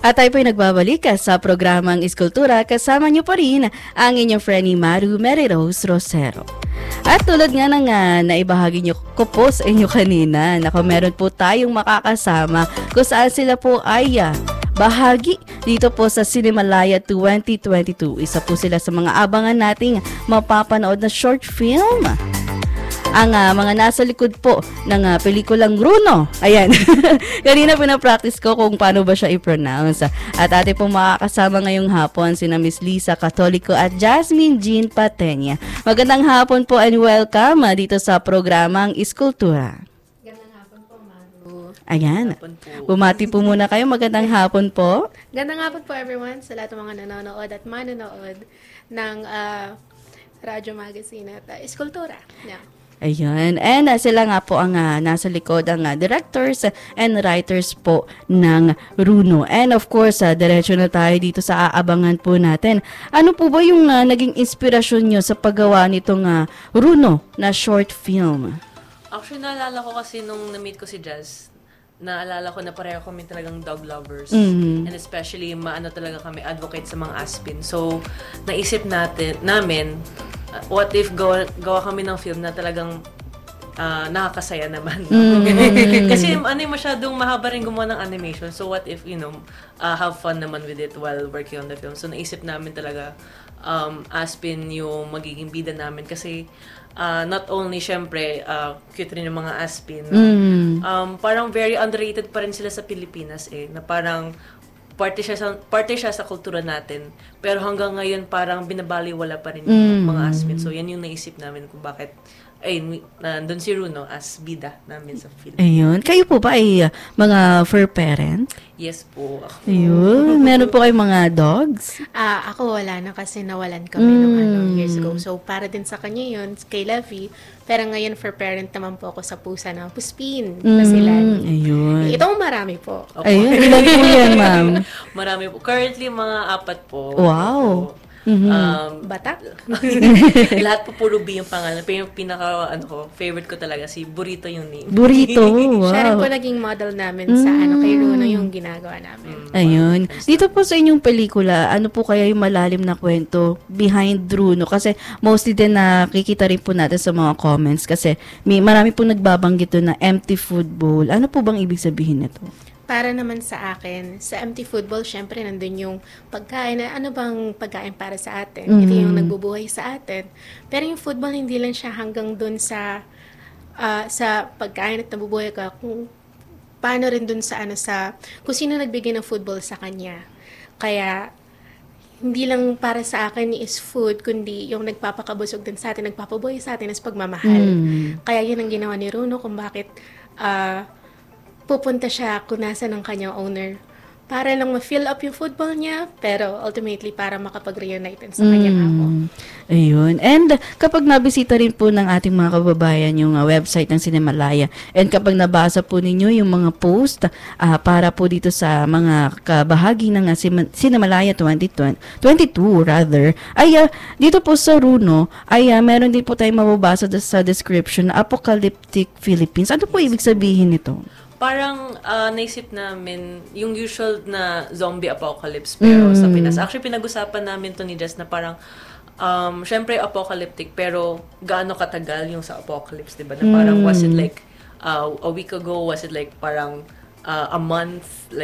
At tayo po'y nagbabalik sa programang Iskultura. Kasama niyo pa rin ang inyong friendly Maru Mary Rose Rosero. At tulad nga ng naibahagi niyo ko po sa inyo kanina, meron po tayong makakasama kung saan sila po ay bahagi dito po sa Cinemalaya 2022. Isa po sila sa mga abangan nating mapapanood na short film. Ang mga nasa likod po ng pelikulang Runo. Ayan. Kanina pinapractice ko kung paano ba siya i-pronounce. At ating pong makakasama ngayong hapon sina Miss Lisa Catolico at Jasmine Jean Patenya. Magandang hapon po and welcome dito sa programang Iskultura. Magandang hapon po, Maru. Ayan. Bumati po muna kayo. Magandang hapon po. Magandang hapon po everyone sa lahat ng mga nanonood at manonood ng Radyo Magazine at Iskultura. Yeah. Ayun. And sila nga po ang nasa likod, ang directors and writers po ng Runo. And of course, diretso na tayo dito sa aabangan po natin. Ano po ba yung naging inspirasyon nyo sa paggawa nitong Runo na short film? Actually, naalala ko kasi nung na-meet ko si Jazz, naalala ko na pareho kami talagang dog lovers. Mm-hmm. And especially, maano talaga kami, advocate sa mga aspin. So, naisip namin, what if gawa kami ng film na talagang nakakasaya naman. Mm-hmm. Kasi masyadong mahaba rin gumawa ng animation. So what if, have fun naman with it while working on the film. So naisip namin talaga Aspin yung magiging bida namin. Kasi not only, syempre, cute rin yung mga Aspin. Parang very underrated pa rin sila sa Pilipinas na parang parte siya sa kultura natin. Pero hanggang ngayon parang binabaliwala pa rin yung mga Aspin. So yan yung naisip namin kung bakit nandun si Runo as bida namin sa film. Ayun. Kayo po ba ay mga fur parent? Yes po. Ayun. Meron po kayong mga dogs? Ako wala na kasi nawalan kami nung years ago. So para din sa kanya yun, kay Levy. Pero ngayon for parent naman po ako sa pusa ng Puspin na sila. Ayun. Itong marami po. Opo. Ayun. Ilan po yan, ma'am? Marami po. Currently, mga 4 po. Wow. Batak? Lahat po puro B yung pangalan. Pero yung favorite ko talaga, si Burrito yung name. Burrito. Wow. Siya rin po naging model namin sa kay Runo yung ginagawa namin. Ayun. Dito po sa inyong pelikula, ano po kaya yung malalim na kwento behind Runo? Kasi mostly din nakikita rin po natin sa mga comments kasi marami po nagbabanggit doon na empty food bowl. Ano po bang ibig sabihin nito? Para naman sa akin, sa empty football, syempre nandun yung pagkain. Ano bang pagkain para sa atin? Ito yung nagbubuhay sa atin. Pero yung football, hindi lang siya hanggang dun sa pagkain at nabubuhay ka. Kung paano rin dun sa kung sino nagbigay ng football sa kanya. Kaya, hindi lang para sa akin is food, kundi yung nagpapakabusog din sa atin, nagpapabuhay sa atin is pagmamahal. Kaya yun ang ginawa ni Runo kung bakit pupunta siya kung nasa ng kanyang owner para lang ma-fill up yung football niya, pero ultimately para makapag-reunite sa kanyang amo. Ayun. And kapag nabisita rin po ng ating mga kababayan yung website ng Cinemalaya, and kapag nabasa po ninyo yung mga post para po dito sa mga kabahagi ng Cinemalaya 2022 rather, ay dito po sa Runo, ay meron din po tayong mababasa sa description, Apocalyptic Philippines. Ano po ibig sabihin nito? Parang naisip namin yung usual na zombie apocalypse pero sa Pinas. Actually, pinag-usapan namin to ni Jess na parang syempre apocalyptic pero gaano katagal yung sa apocalypse, diba? Na parang was it like a week ago? Was it like parang a month?